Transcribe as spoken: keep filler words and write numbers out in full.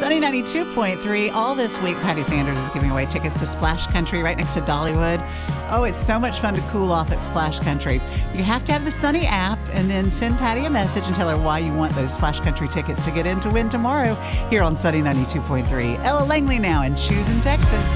Sunny ninety-two point three. All this week, Patty Sanders is giving away tickets to Splash Country right next to Dollywood. Oh, it's so much fun to cool off at Splash Country. You have to have the Sunny app and then send Patty a message and tell her why you want those Splash Country tickets to get in to win tomorrow here on Sunny ninety-two point three. Ella Langley now in Choosing, Texas.